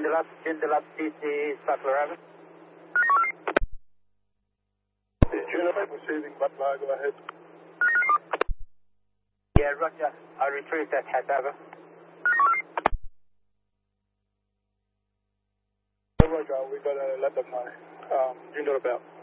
Joondalup, DC, Butler Avenue. Joondalup receiving Butler, go ahead. Yeah, roger. I retrieved that hat, over. Roger, we got to let them know. Joondalup out.